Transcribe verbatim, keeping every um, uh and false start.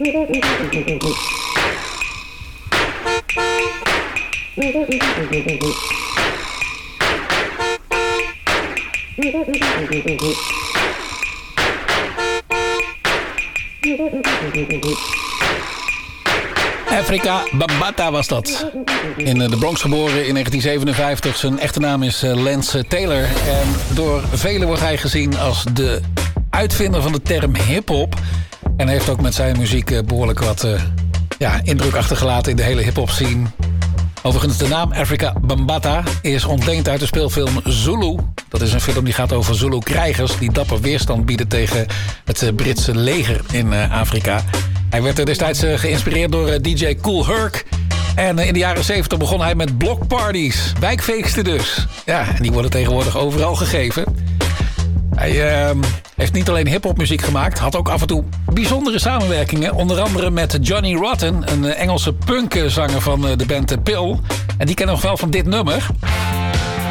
Afrika Bambaataa was dat. In de Bronx geboren in negentien zevenenvijftig. Zijn echte naam is Lance Taylor. En door velen wordt hij gezien als de uitvinder van de term hip-hop. En heeft ook met zijn muziek behoorlijk wat uh, ja, indruk achtergelaten in de hele hip-hop scene. Overigens, de naam Afrika Bambaataa is ontleend uit de speelfilm Zulu. Dat is een film die gaat over Zulu-krijgers die dapper weerstand bieden tegen het Britse leger in Afrika. Hij werd destijds geïnspireerd door D J Kool Herc. En in de jaren zeventig begon hij met blockparties. Wijkfeesten dus. Ja, en die worden tegenwoordig overal gegeven. Hij uh, heeft niet alleen hiphopmuziek gemaakt, had ook af en toe bijzondere samenwerkingen. Onder andere met Johnny Rotten, een Engelse punkzanger van de band Pill. En die kennen nog wel van dit nummer.